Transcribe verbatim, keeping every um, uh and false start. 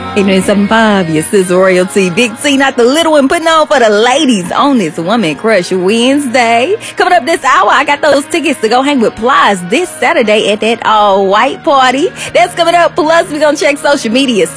eight nine seven five, your sis royalty. Big T, not the little one, putting on for the ladies on this Woman Crush Wednesday. Coming up this hour, I got those tickets to go hang with Plies this Saturday at that all-white party. That's coming up. Plus, we're going to check social media.